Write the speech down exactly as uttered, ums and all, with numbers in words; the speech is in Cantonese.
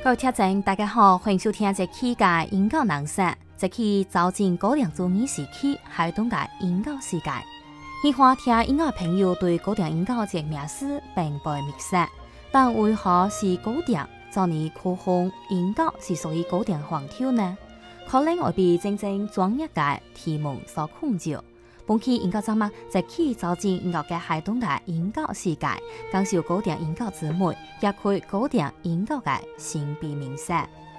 各位听众，大家好，欢迎收听这期嘅音乐人生。这期走进古典主义时期，海东嘅音乐世界。喜欢听音乐朋友对古典音乐这名词并不陌生，但为何是古典？昨年科风音乐是属于古典范畴呢？可能会被真正专业嘅题目所困住。本期音乐节目在起走进音乐嘅海东嘅音乐世界，介绍古典音乐之美，也开古典音乐嘅新秘密室。